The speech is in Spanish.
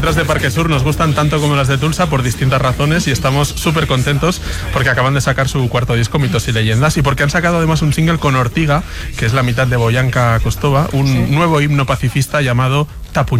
letras de Parque Sur nos gustan tanto como las de Tulsa por distintas razones y estamos súper contentos porque acaban de sacar su cuarto disco, Mitos y Leyendas, y porque han sacado además un single con Ortiga, que es la mitad de Boyanka Kostova, un nuevo himno pacifista llamado Tapuña.